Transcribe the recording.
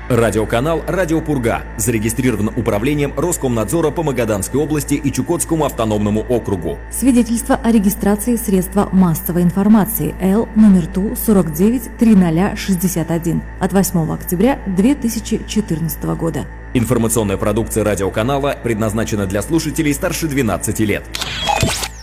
Радиоканал «Радио Пурга» зарегистрирован управлением Роскомнадзора по Магаданской области и Чукотскому автономному округу. Свидетельство о регистрации средства массовой информации Л номер ТУ 493061 от 8 октября 2014 года. Информационная продукция радиоканала предназначена для слушателей старше 12 лет.